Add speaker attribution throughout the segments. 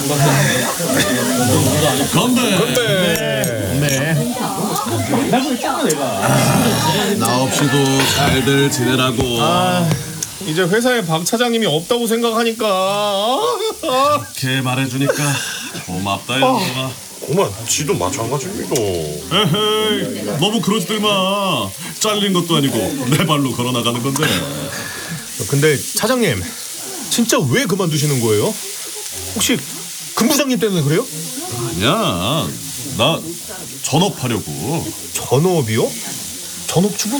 Speaker 1: 나 없이도 잘들 지내라고.
Speaker 2: 이제 회사에 박 차장님이 없다고 생각하니까
Speaker 1: 걔 말해주니까 고맙다 영동아.
Speaker 3: 그만 지도 마찬가지입니다.
Speaker 1: 에헤이, 너무 그러지들 마. 잘린 것도 아니고 내 발로 걸어나가는 건데.
Speaker 2: 근데 차장님 진짜 왜 그만두시는 거예요? 혹시 금부장님 때문에 그래요?
Speaker 1: 아니야, 나 전업하려고.
Speaker 2: 전업이요? 전업주부?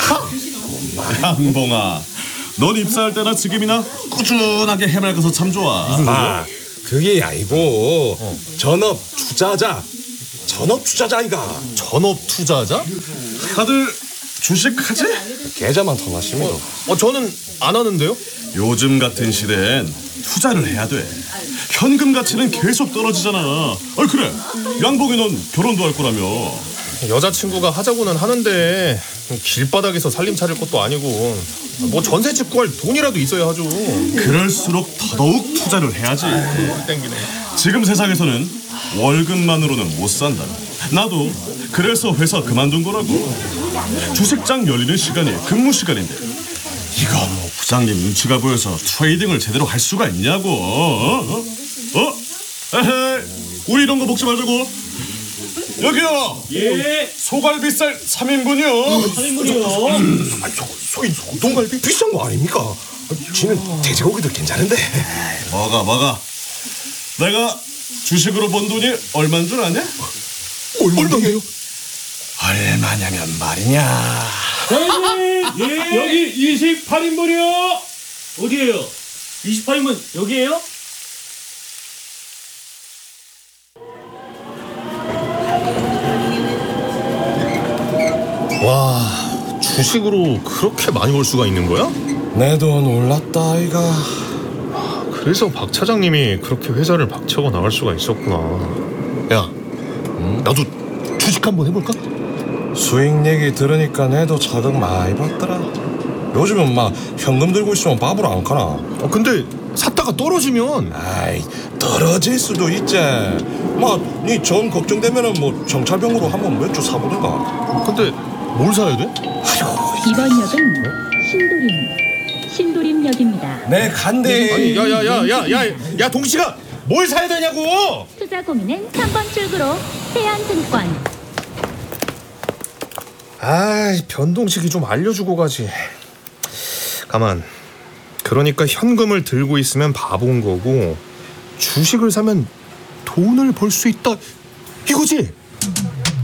Speaker 1: 양봉아, 넌 입사할 때나 지금이나 꾸준하게 해맑아서 참 좋아.
Speaker 3: 그게 아니고 전업 투자자. 전업 투자자이가.
Speaker 2: 전업 투자자?
Speaker 1: 다들 주식하지?
Speaker 3: 계좌만 통하십니다.
Speaker 2: 저는 안 하는데요?
Speaker 1: 요즘 같은 시대엔 투자를 해야 돼. 현금 가치는 계속 떨어지잖아. 그래, 양봉이 넌 결혼도 할 거라며.
Speaker 2: 여자친구가 하자고는 하는데 길바닥에서 살림 차릴 것도 아니고 뭐 전세집 구할 돈이라도 있어야 하죠.
Speaker 1: 그럴수록 더더욱 투자를 해야지.
Speaker 2: 땡기네.
Speaker 1: 지금 세상에서는 월급만으로는 못 산다. 나도 그래서 회사 그만둔 거라고. 주식장 열리는 시간이 근무 시간인데 이거 뭐 부장님 눈치가 보여서 트레이딩을 제대로 할 수가 있냐고. 에헤이, 우리 이런 거 먹지 말자고. 여기요.
Speaker 4: 예.
Speaker 1: 소갈비살 3인분이요.
Speaker 4: 3인분이요.
Speaker 3: 저기 소갈비 비싼 거 아닙니까? 지는 돼지고기도 괜찮은데.
Speaker 1: 먹어. 내가 주식으로 번 돈이 얼마인 줄 아냐?
Speaker 3: 얼마예요?
Speaker 1: 얼마냐면 말이냐.
Speaker 4: 예. 여기 28인분이요. 어디에요? 28인분 여기에요?
Speaker 2: 와, 주식으로 그렇게 많이 벌 수가 있는 거야?
Speaker 3: 내 돈 올랐다 아이가.
Speaker 2: 그래서 박 차장님이 그렇게 회사를 박차고 나갈 수가 있었구나. 야, 나도 주식 한번 해볼까?
Speaker 3: 수익 얘기 들으니까 내도 자극 많이 받더라. 요즘은 막 현금 들고 있으면 밥을 안 가나.
Speaker 2: 근데 샀다가 떨어지면
Speaker 3: 아이, 떨어질 수도 있지. 니 전 걱정되면은 뭐 정찰병으로 한번 몇 주 사보든가.
Speaker 2: 근데 뭘 사야 돼?
Speaker 5: 이번 역은 신도림역입니다.
Speaker 3: 네, 간대.
Speaker 2: 아니, 야, 동식아, 뭘 사야 되냐고?
Speaker 5: 투자 고민은 3번 출구로 세안증권.
Speaker 2: 변동식이 좀 알려주고 가지. 가만. 그러니까 현금을 들고 있으면 바본 거고 주식을 사면 돈을 벌 수 있다 이거지?